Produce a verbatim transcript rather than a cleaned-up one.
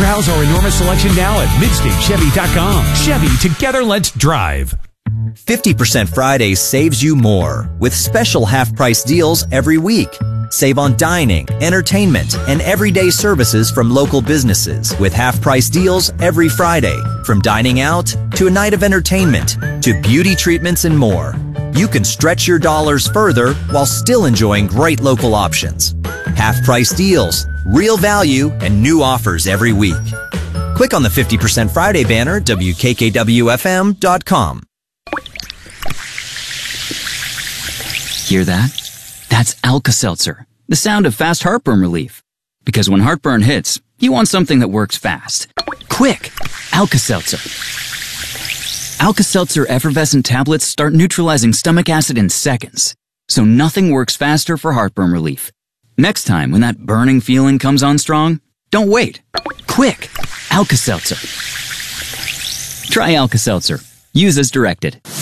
Browse our enormous selection now at midstate chevy dot com. Chevy, together let's drive. fifty percent Fridays saves you more with special half-price deals every week. Save on dining, entertainment, and everyday services from local businesses with half-price deals every Friday. From dining out to a night of entertainment to beauty treatments and more. You can stretch your dollars further while still enjoying great local options. Half-price deals, real value, and new offers every week. Click on the fifty percent Friday banner at W K K W F M dot com. Hear that? That's Alka-Seltzer, the sound of fast heartburn relief. Because when heartburn hits, you want something that works fast. Quick! Alka-Seltzer. Alka-Seltzer effervescent tablets start neutralizing stomach acid in seconds. So nothing works faster for heartburn relief. Next time when that burning feeling comes on strong, don't wait. Quick! Alka-Seltzer. Try Alka-Seltzer. Use as directed.